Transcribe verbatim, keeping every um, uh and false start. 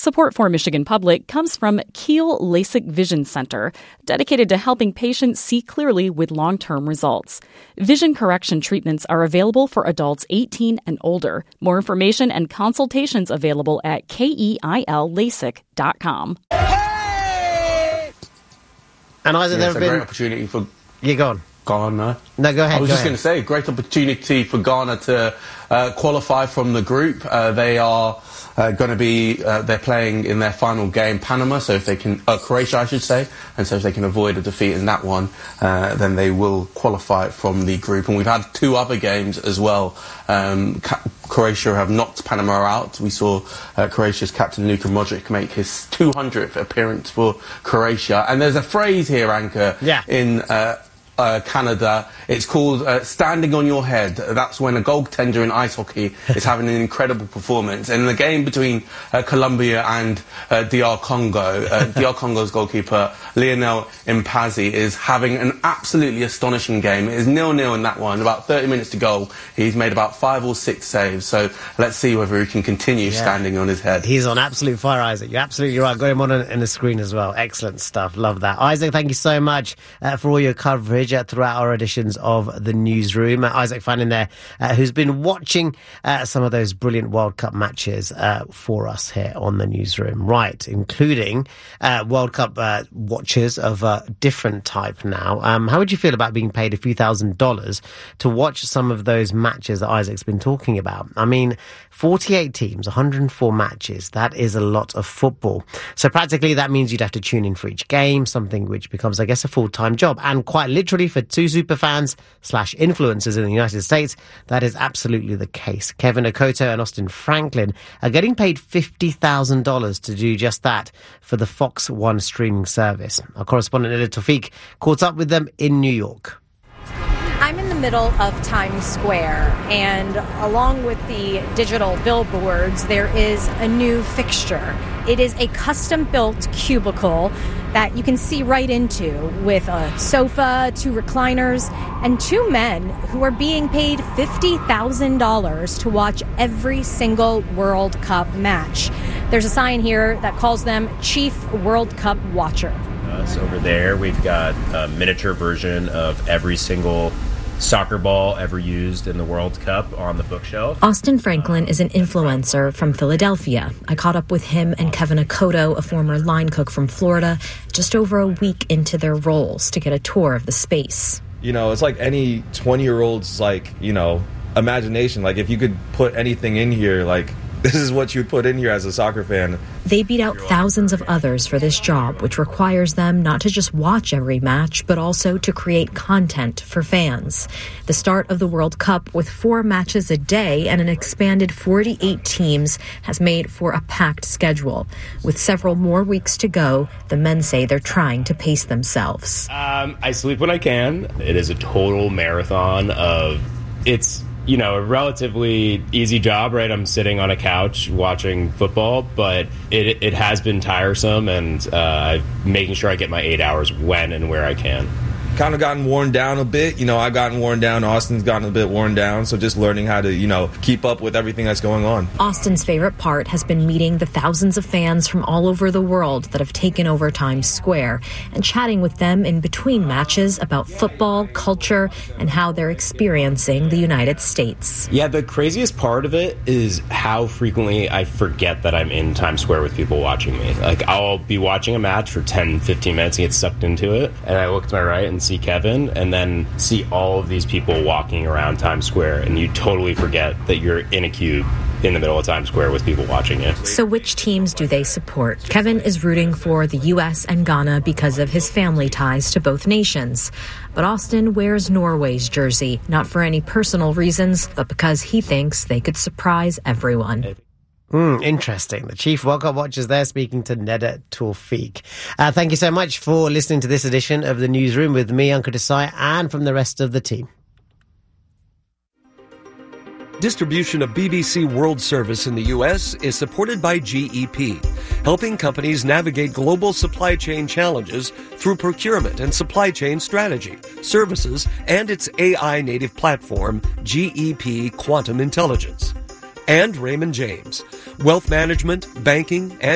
Support for Michigan Public comes from Kiel LASIK Vision Center, dedicated to helping patients see clearly with long-term results. Vision correction treatments are available for adults eighteen and older. More information and consultations available at keil lasik dot com. Hey! And Isaac, yeah, there it's have a been... great opportunity for... You're gone. Ghana. No, go ahead. I was go just going to say, great opportunity for Ghana to uh, qualify from the group. Uh, they are uh, going to be, uh, they're playing in their final game, Panama, so if they can, uh, Croatia I should say, and so if they can avoid a defeat in that one, uh, then they will qualify from the group. And we've had two other games as well. Um, Croatia have knocked Panama out. We saw uh, Croatia's captain Luka Modric make his two hundredth appearance for Croatia. And there's a phrase here, Anchor, yeah. in... Uh, Uh, Canada. It's called uh, standing on your head. That's when a goaltender in ice hockey is having an incredible performance. And in the game between uh, Colombia and uh, D R Congo, uh, D R Congo's goalkeeper Lionel Mpazi is having an absolutely astonishing game. It is nil nil in that one. About thirty minutes to go. He's made about five or six saves. So let's see whether he can continue yeah. standing on his head. He's on absolute fire, Isaac. You're absolutely right. Got him on in the screen as well. Excellent stuff. Love that. Isaac, thank you so much uh, for all your coverage throughout our editions of the newsroom. Uh, Isaac Fannin there, uh, who's been watching uh, some of those brilliant World Cup matches uh, for us here on the newsroom. Right, including uh, World Cup uh, watchers of a different type now. Um, how would you feel about being paid a few thousand dollars to watch some of those matches that Isaac's been talking about? I mean, forty-eight teams, one hundred four matches. That is a lot of football. So practically that means you'd have to tune in for each game, something which becomes, I guess, a full-time job. And quite literally for two superfans slash influencers in the United States, that is absolutely the case. Kevin Okoto and Austin Franklin are getting paid fifty thousand dollars to do just that for the Fox One streaming service. Our correspondent Neda Tawfiq caught up with them in New York. I'm in the middle of Times Square, and along with the digital billboards, there is a new fixture. It is a custom-built cubicle that you can see right into, with a sofa, two recliners, and two men who are being paid fifty thousand dollars to watch every single World Cup match. There's a sign here that calls them Chief World Cup Watcher. Us over there, we've got a miniature version of every single soccer ball ever used in the World Cup on the bookshelf. Austin Franklin is an influencer from Philadelphia. I caught up with him and Kevin Okoto, a former line cook from Florida, just over a week into their roles to get a tour of the space. You know, it's like any twenty-year-old's, like, you know, imagination. Like, if you could put anything in here, like, this is what you would put in here as a soccer fan. They beat out thousands of others for this job, which requires them not to just watch every match, but also to create content for fans. The start of the World Cup with four matches a day and an expanded forty-eight teams has made for a packed schedule. With several more weeks to go, the men say they're trying to pace themselves. Um, I sleep when I can. It is a total marathon of... It's... you know, a relatively easy job, right? I'm sitting on a couch watching football, but it it has been tiresome, and uh, I'm making sure I get my eight hours when and where I can. Kind of gotten worn down a bit. You know, I've gotten worn down. Austin's gotten a bit worn down. So just learning how to, you know, keep up with everything that's going on. Austin's favorite part has been meeting the thousands of fans from all over the world that have taken over Times Square and chatting with them in between matches about football, culture, and how they're experiencing the United States. Yeah, the craziest part of it is how frequently I forget that I'm in Times Square with people watching me. Like, I'll be watching a match for ten, fifteen minutes and get sucked into it, and I look to my right and see Kevin, and then see all of these people walking around Times Square, and you totally forget that you're in a cube in the middle of Times Square with people watching it. So which teams do they support? Kevin is rooting for the U S and Ghana because of his family ties to both nations. But Austin wears Norway's jersey, not for any personal reasons, but because he thinks they could surprise everyone. Mm, interesting. The Chief World Cup watchers there speaking to Neda Tawfiq. Uh, thank you so much for listening to this edition of The Newsroom with me, Ankur Desai, and from the rest of the team. Distribution of B B C World Service in the U S is supported by G E P, helping companies navigate global supply chain challenges through procurement and supply chain strategy, services, and its A I-native platform, G E P Quantum Intelligence. And Raymond James, wealth management, banking, and